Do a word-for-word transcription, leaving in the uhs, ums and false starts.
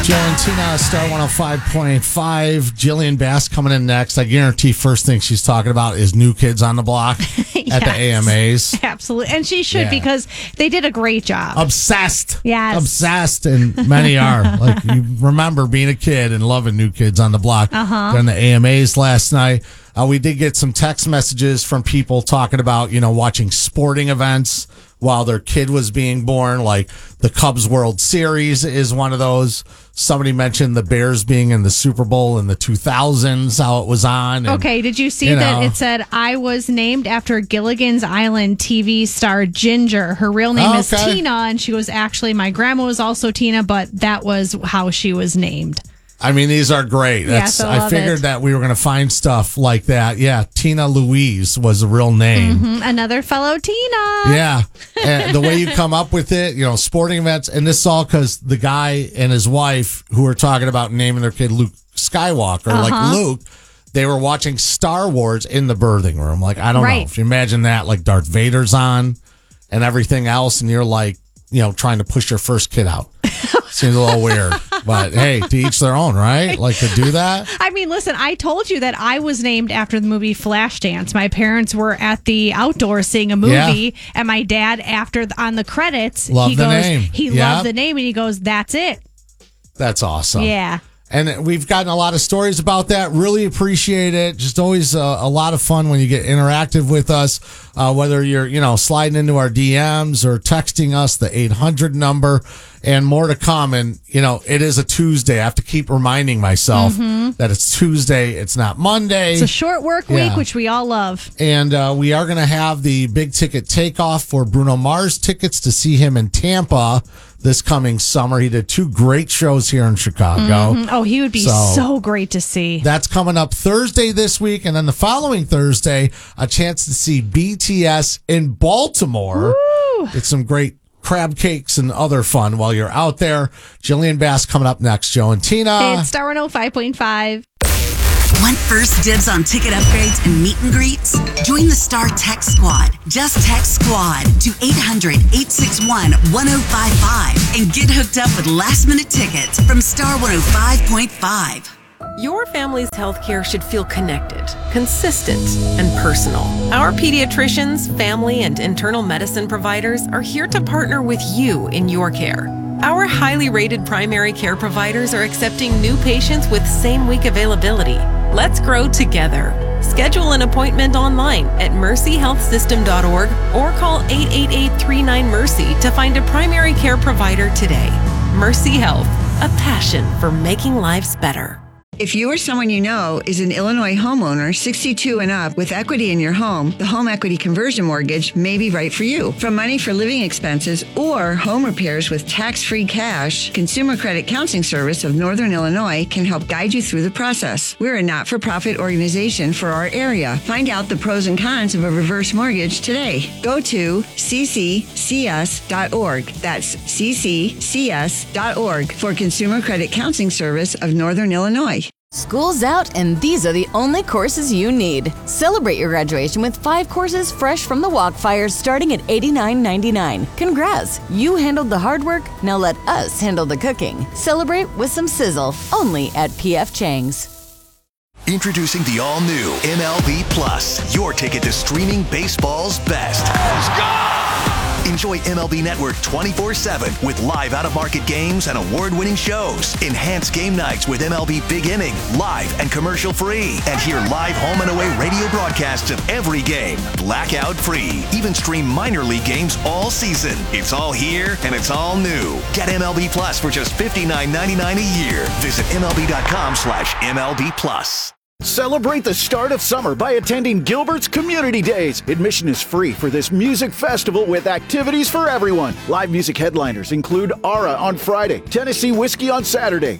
Joe and Tina, Star one oh five point five. Jillian Bass coming in next. I guarantee first thing she's talking about is New Kids on the Block yes, at the A M As. Absolutely. And she should Yeah. because they did a great job. Obsessed. Yes. Obsessed, and many are. Like, you remember being a kid and loving New Kids on the Block Uh-huh. during the A M As last night. Uh, we did get some text messages from people talking about, you know, watching sporting events while their kid was being born. Like the Cubs World Series is one of those. Somebody mentioned the Bears being in the Super Bowl in the two thousands, how it was on. And, Okay, did you see you that know. it said, I was named after Gilligan's Island T V star Ginger. Her real name Oh, is okay. Tina, and she was actually, my grandma was also Tina, but that was how she was named. I mean, these are great. That's, Yes, I I love figured it. that we were going to find stuff like that. Yeah, Tina Louise was the real name. Mm, Another fellow Tina. Yeah. And the way you come up with it, you know, sporting events, and this is all because the guy and his wife who were talking about naming their kid Luke Skywalker, Uh-huh. like Luke, they were watching Star Wars in the birthing room. Like, I don't know. Right. If you imagine that, like Darth Vader's on and everything else, and you're like, you know, trying to push your first kid out. Seems a little weird. But hey, to each their own, right? Like to do that. I mean, listen, I told you that I was named after the movie Flashdance. My parents were at the outdoor seeing a movie, Yeah. and my dad, after the, on the credits, Loved he the goes, name. he Yep. loved the name, and he goes, "That's it." That's awesome. Yeah. And we've gotten a lot of stories about that. Really appreciate it. Just always uh, a lot of fun when you get interactive with us, uh, whether you're, you know, sliding into our D Ms or texting us the eight hundred number, and more to come. And, you know, it is a Tuesday. I have to keep reminding myself that it's Tuesday. It's not Monday. It's a short work week, Yeah. which we all love. And uh, we are going to have the big ticket takeoff for Bruno Mars tickets to see him in Tampa this coming summer. He did two great shows here in Chicago. Mm, Oh, he would be So- so great to see. That's coming up Thursday this week. And then the following Thursday, a chance to see B T S in Baltimore. Woo! It's some great crab cakes and other fun while you're out there. Jillian Bass coming up next, Joe and Tina. It's Star one oh five point five. Want first dibs on ticket upgrades and meet and greets? Join the Star Text Squad. Just text SQUAD to eight hundred, eight six one, one oh five five and get hooked up with last minute tickets from Star one oh five point five. Your family's healthcare should feel connected, consistent, and personal. Our pediatricians, family, and internal medicine providers are here to partner with you in your care. Our highly rated primary care providers are accepting new patients with same week availability. Let's grow together. Schedule an appointment online at mercy health system dot org or call eight eight eight, three nine, mercy to find a primary care provider today. Mercy Health, a passion for making lives better. If you or someone you know is an Illinois homeowner sixty-two and up with equity in your home, the Home Equity Conversion Mortgage may be right for you. From money for living expenses or home repairs with tax-free cash, Consumer Credit Counseling Service of Northern Illinois can help guide you through the process. We're a not-for-profit organization for our area. Find out the pros and cons of a reverse mortgage today. Go to c c c s dot org. That's c c c s dot org for Consumer Credit Counseling Service of Northern Illinois. School's out, and these are the only courses you need. Celebrate your graduation with five courses fresh from the Walkfires starting at eighty-nine ninety-nine. Congrats! You handled the hard work, now let us handle the cooking. Celebrate with some sizzle, only at P F Chang's. Introducing the all-new M L B Plus, your ticket to streaming baseball's best. Let's go! Enjoy M L B Network twenty-four seven with live out-of-market games and award-winning shows. Enhance game nights with M L B Big Inning, live and commercial-free. And hear live home and away radio broadcasts of every game, blackout-free. Even stream minor league games all season. It's all here, and it's all new. Get M L B Plus for just fifty-nine ninety-nine a year. Visit MLB.com slash MLB Plus. Celebrate the start of summer by attending Gilbert's Community Days. Admission is free for this music festival with activities for everyone. Live music headliners include Aura on Friday, Tennessee Whiskey on Saturday,